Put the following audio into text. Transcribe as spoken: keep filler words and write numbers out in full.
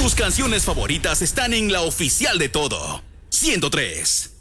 Tus canciones favoritas están en la oficial de todo. ciento tres.